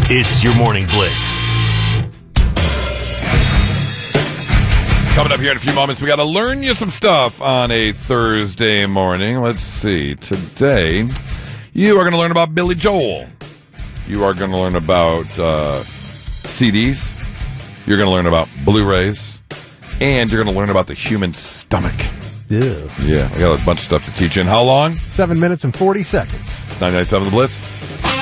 It's your Morning Blitz. Coming up here in a few moments, we got to learn you some stuff on a Thursday morning. Let's see. Today, you are going to learn about Billy Joel. You are going to learn about CDs. You're going to learn about Blu-rays. And you're going to learn about the human stomach. Yeah. I got a bunch of stuff to teach you. In how long? 7 minutes and 40 seconds. 997 The Blitz.